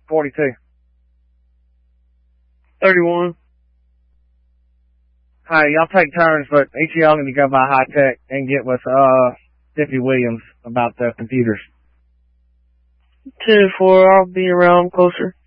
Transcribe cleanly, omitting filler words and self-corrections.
42. 31. Hey, y'all take turns, but each of y'all need to go by High Tech and get with, Deputy Williams about the computers. 2-4, I'll be around closer.